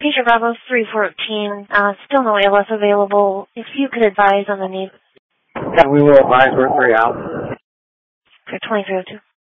Patient Bravo 314, still no ALS available. If you could advise on the need. Yeah, we will advise. We're 3 out. For 2302.